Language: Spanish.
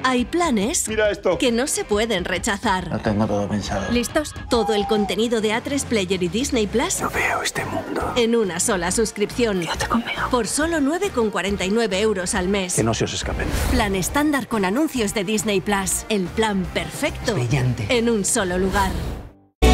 Hay planes Mira esto. que no se pueden rechazar. Lo tengo todo pensado. ¿Listos? Todo el contenido de A3 Player y Disney Plus No veo este mundo. en una sola suscripción. Quédate conmigo. Por solo 9,49 euros al mes. Que no se os escapen. Plan estándar con anuncios de Disney Plus. El plan perfecto. Brillante. En un solo lugar.